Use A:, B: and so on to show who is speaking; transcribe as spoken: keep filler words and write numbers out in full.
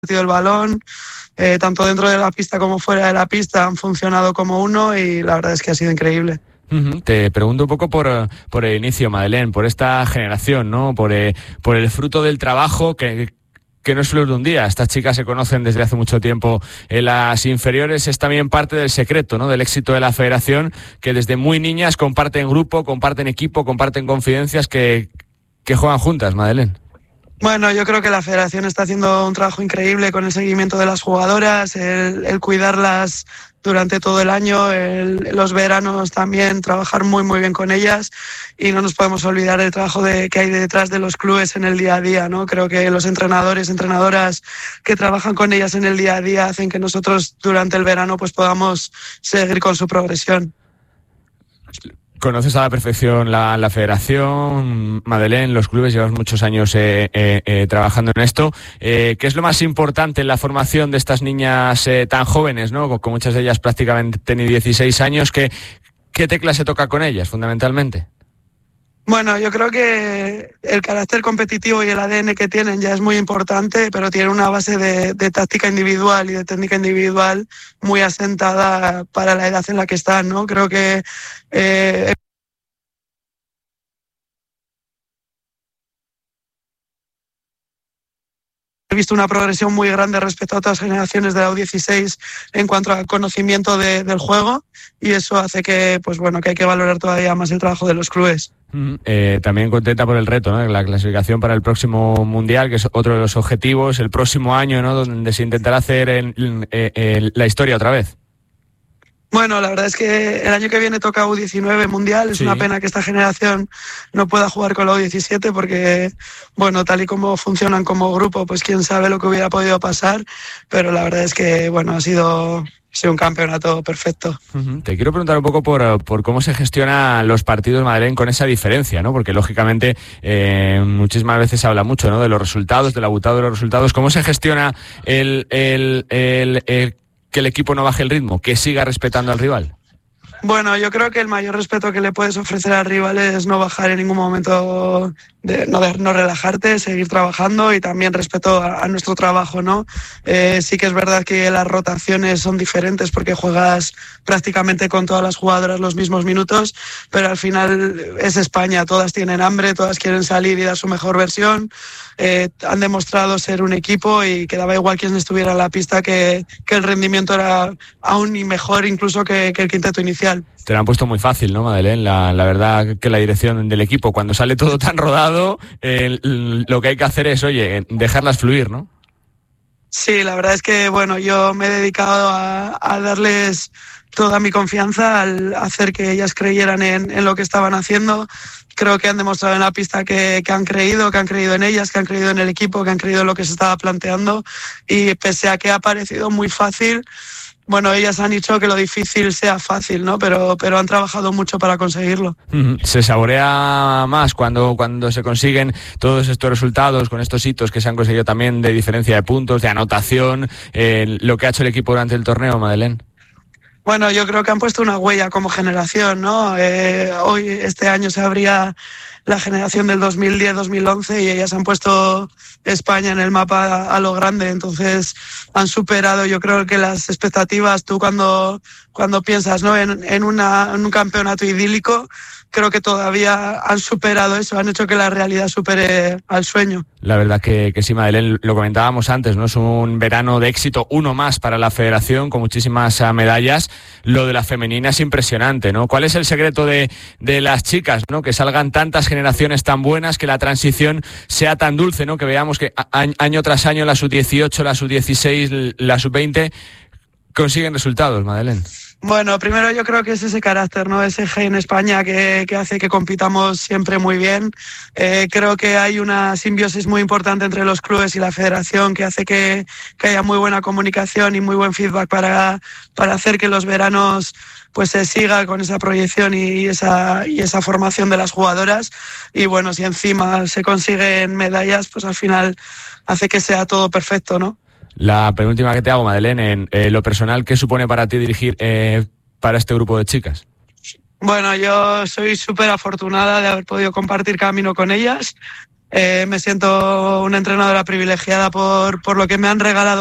A: el balón, eh, tanto dentro de la pista como fuera de la pista han funcionado como uno y la verdad es que ha sido increíble.
B: Uh-huh. Te pregunto un poco por, por el inicio, Madeleine, por esta generación, ¿no? Por, eh, por el fruto del trabajo que, que no es flor de un día. Estas chicas se conocen desde hace mucho tiempo en las inferiores. Es también parte del secreto, ¿no? Del éxito de la federación, que desde muy niñas comparten grupo, comparten equipo, comparten confidencias, que, que juegan juntas, Madeleine.
A: Bueno, yo creo que la federación está haciendo un trabajo increíble con el seguimiento de las jugadoras, el, el cuidarlas durante todo el año, el, los veranos también, trabajar muy muy bien con ellas y no nos podemos olvidar del trabajo de, que hay detrás de los clubes en el día a día, ¿no? Creo que los entrenadores, entrenadoras que trabajan con ellas en el día a día hacen que nosotros durante el verano pues podamos seguir con su progresión.
B: Conoces a la perfección la, la federación, Madeleine, los clubes, llevas muchos años eh, eh, eh, trabajando en esto. Eh, ¿Qué es lo más importante en la formación de estas niñas eh, tan jóvenes, ¿no? Con, con muchas de ellas prácticamente ni dieciséis años. ¿Qué, qué tecla se toca con ellas, fundamentalmente?
A: Bueno, yo creo que el carácter competitivo y el A D N que tienen ya es muy importante, pero tienen una base de, de táctica individual y de técnica individual muy asentada para la edad en la que están, ¿no? Creo que eh, he visto una progresión muy grande respecto a otras generaciones de la U dieciséis en cuanto al conocimiento de, del juego y eso hace que, pues bueno, que hay que valorar todavía más el trabajo de los clubes.
B: Mm, eh, también contenta por el reto, ¿no? La clasificación para el próximo Mundial, que es otro de los objetivos, el próximo año, ¿no? Donde se intentará hacer en, en, en la historia otra vez.
A: Bueno, la verdad es que el año que viene toca U diecinueve Mundial. Es sí. Una pena que esta generación no pueda jugar con la U diecisiete porque, bueno, tal y como funcionan como grupo, pues quién sabe lo que hubiera podido pasar. Pero la verdad es que, bueno, ha sido, ha sido un campeonato perfecto.
B: Uh-huh. Te quiero preguntar un poco por, por cómo se gestionan los partidos, Madeleine, con esa diferencia, ¿no? Porque, lógicamente, eh, muchísimas veces se habla mucho, ¿no? De los resultados, del abultado de los resultados. ¿Cómo se gestiona el... el, el, el que el equipo no baje el ritmo, que siga respetando al rival?
A: Bueno, yo creo que el mayor respeto que le puedes ofrecer al rival es no bajar en ningún momento, de, no, de, no relajarte, seguir trabajando y también respeto a, a nuestro trabajo, ¿no? Eh, sí que es verdad que las rotaciones son diferentes porque juegas prácticamente con todas las jugadoras los mismos minutos, pero al final es España, todas tienen hambre, todas quieren salir y dar su mejor versión. Eh, han demostrado ser un equipo y que daba igual quién estuviera en la pista, que, que el rendimiento era aún y mejor incluso que, que el quinteto inicial.
B: Te lo han puesto muy fácil, ¿no, Madeleine? La, la verdad que la dirección del equipo, cuando sale todo tan rodado, eh, lo que hay que hacer es, oye, dejarlas fluir, ¿no?
A: Sí, la verdad es que, bueno, yo me he dedicado a, a darles toda mi confianza, al hacer que ellas creyeran en, en lo que estaban haciendo. Creo que han demostrado en la pista que, que han creído, que han creído en ellas, que han creído en el equipo, que han creído en lo que se estaba planteando y pese a que ha parecido muy fácil, bueno, ellas han dicho que lo difícil sea fácil, ¿no? Pero, pero han trabajado mucho para conseguirlo.
B: Se saborea más cuando, cuando se consiguen todos estos resultados, con estos hitos que se han conseguido también de diferencia de puntos, de anotación, eh, lo que ha hecho el equipo durante el torneo, Madeleine.
A: Bueno, yo creo que han puesto una huella como generación, ¿no? Eh, hoy, este año se abría la generación del dos mil diez dos mil once y ellas han puesto España en el mapa a, a lo grande, entonces han superado, yo creo que las expectativas. Tú cuando, cuando piensas, ¿no? en, en, una, en un campeonato idílico, creo que todavía han superado eso, han hecho que la realidad supere al sueño.
B: La verdad que, que sí, Madeleine, lo comentábamos antes, ¿no? Es un verano de éxito, uno más para la federación, con muchísimas uh, medallas. Lo de la femenina es impresionante, ¿no? ¿Cuál es el secreto de, de las chicas, ¿no? Que salgan tantas generaciones tan buenas, que la transición sea tan dulce, ¿no? Que veamos que a, año tras año la sub dieciocho, la sub dieciséis, la sub veinte consiguen resultados, Madeleine.
A: Bueno, primero yo creo que es ese carácter, ¿no? Ese gen España que, que hace que compitamos siempre muy bien. Eh, creo que hay una simbiosis muy importante entre los clubes y la federación que hace que, que haya muy buena comunicación y muy buen feedback para, para hacer que los veranos pues se siga con esa proyección y esa, y esa formación de las jugadoras. Y bueno, si encima se consiguen medallas, pues al final hace que sea todo perfecto, ¿no?
B: La penúltima que te hago, Madeleine, en eh, lo personal, ¿qué supone para ti dirigir eh, para este grupo de chicas?
A: Bueno, yo soy súper afortunada de haber podido compartir camino con ellas. Eh, me siento una entrenadora privilegiada por, por lo que me han regalado